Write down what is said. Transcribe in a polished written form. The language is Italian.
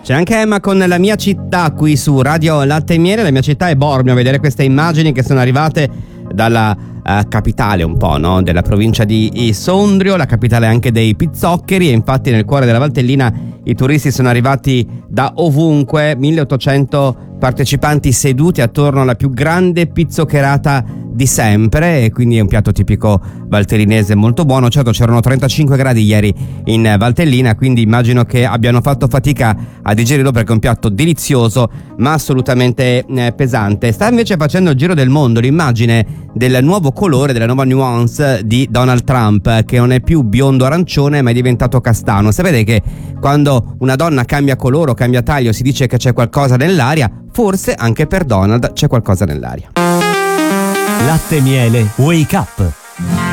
C'è anche Emma con La mia città qui su Radio Latte e Miele. La mia città è Bormio. A vedere queste immagini che sono arrivate dalla capitale un po', no? Della provincia di Sondrio, la capitale anche dei pizzoccheri, e infatti nel cuore della Valtellina i turisti sono arrivati da ovunque, 1800 partecipanti seduti attorno alla più grande pizzoccherata di sempre, e quindi è un piatto tipico valtellinese molto buono. Certo, c'erano 35 gradi ieri in Valtellina, quindi immagino che abbiano fatto fatica a digerirlo, perché è un piatto delizioso ma assolutamente pesante. Sta invece facendo il giro del mondo l'immagine del nuovo colore, della nuova nuance di Donald Trump, che non è più biondo arancione ma è diventato castano. Sapete che quando una donna cambia colore o cambia taglio si dice che c'è qualcosa nell'aria? Forse anche per Donald c'è qualcosa nell'aria. Latte e Miele Wake Up.